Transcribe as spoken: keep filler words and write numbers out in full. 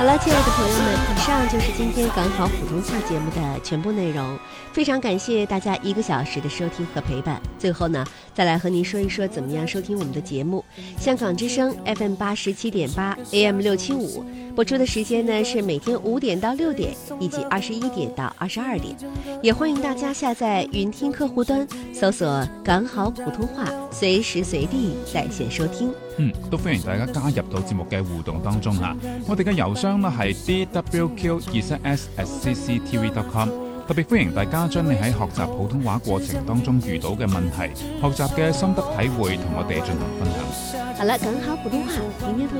好了，亲爱的朋友们，以上就是今天港好普通话节目的全部内容。非常感谢大家一个小时的收听和陪伴。最后呢，再来和您说一说怎么样收听我们的节目。香港之声 F M 八十七点八 A M 六七五播出的时间呢是每天五点到六点，以及二十一點到二十二點。也歡迎大家下載雲聽客戶端，搜索港好普通話，隨時隨地在線收聽。 嗯，都歡迎大家加入到節目嘅互動當中嚇。我哋嘅郵箱呢係 d w q 二七 s at c c t v dot com。特別歡迎大家將你喺學習普通話過程當中遇到嘅問題、學習嘅心得體會同我哋進行分享。 好了，港好普通話，明天同